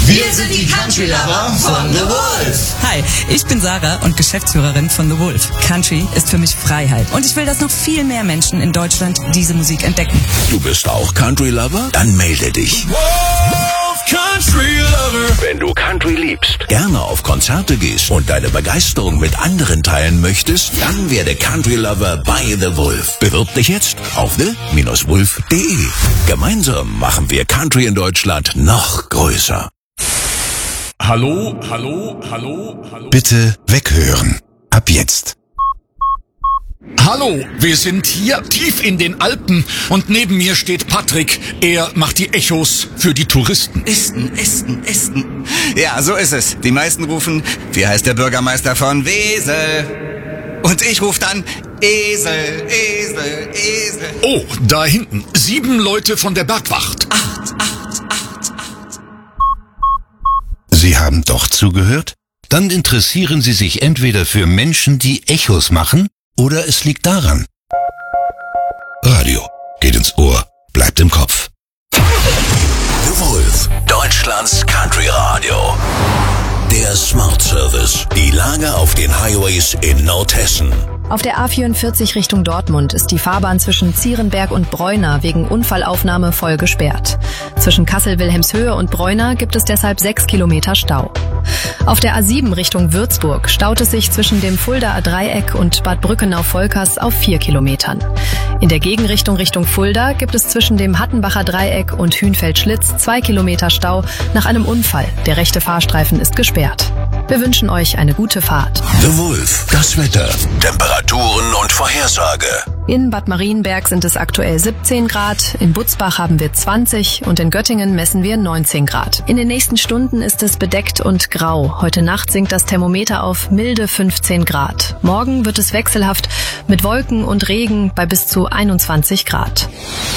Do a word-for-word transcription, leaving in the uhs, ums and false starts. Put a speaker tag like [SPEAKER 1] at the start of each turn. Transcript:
[SPEAKER 1] Wir sind die Country Lover von The Wolf.
[SPEAKER 2] Hi, ich bin Sarah und Geschäftsführerin von The Wolf. Country ist für mich Freiheit. Und ich will, dass noch viel mehr Menschen in Deutschland diese Musik entdecken.
[SPEAKER 3] Du bist auch Country Lover? Dann melde dich.
[SPEAKER 4] Wolf Country Lover.
[SPEAKER 3] Wenn du Country liebst, gerne auf Konzerte gehst und deine Begeisterung mit anderen teilen möchtest, dann werde Country Lover bei The Wolf. Bewirb dich jetzt auf the wolf punkt de. Gemeinsam machen wir Country in Deutschland noch größer.
[SPEAKER 4] Hallo, hallo, hallo, hallo.
[SPEAKER 5] Bitte weghören. Ab jetzt.
[SPEAKER 4] Hallo, wir sind hier tief in den Alpen und neben mir steht Patrick. Er macht die Echos für die Touristen.
[SPEAKER 1] Isten, Isten, Isten. Ja, so ist es. Die meisten rufen, wie heißt der Bürgermeister von Wesel? Und ich rufe dann Esel, Esel, Esel.
[SPEAKER 4] Oh, da hinten. Sieben Leute von der Bergwacht.
[SPEAKER 1] Acht, acht, acht, acht.
[SPEAKER 5] Sie haben doch zugehört? Dann interessieren Sie sich entweder für Menschen, die Echos machen, oder es liegt daran. Radio geht ins Ohr, bleibt im Kopf.
[SPEAKER 3] The Wolf, Deutschlands Country Radio. Der Smart Service. Die Lage auf den Highways in Nordhessen.
[SPEAKER 6] Auf der A vierundvierzig Richtung Dortmund ist die Fahrbahn zwischen Zierenberg und Bräuna wegen Unfallaufnahme voll gesperrt. Zwischen Kassel-Wilhelmshöhe und Bräuna gibt es deshalb sechs Kilometer Stau. Auf der A sieben Richtung Würzburg staut es sich zwischen dem Fuldaer Dreieck und Bad Brückenau-Volkers auf vier Kilometern. In der Gegenrichtung Richtung Fulda gibt es zwischen dem Hattenbacher Dreieck und Hünfeld-Schlitz zwei Kilometer Stau nach einem Unfall. Der rechte Fahrstreifen ist gesperrt. Wir wünschen euch eine gute Fahrt.
[SPEAKER 3] The Wolf, das Wetter, Temperaturen und Vorhersage.
[SPEAKER 6] In Bad Marienberg sind es aktuell siebzehn Grad, in Butzbach haben wir zwanzig und in Göttingen messen wir neunzehn Grad. In den nächsten Stunden ist es bedeckt und grau. Heute Nacht sinkt das Thermometer auf milde fünfzehn Grad. Morgen wird es wechselhaft mit Wolken und Regen bei bis zu einundzwanzig Grad.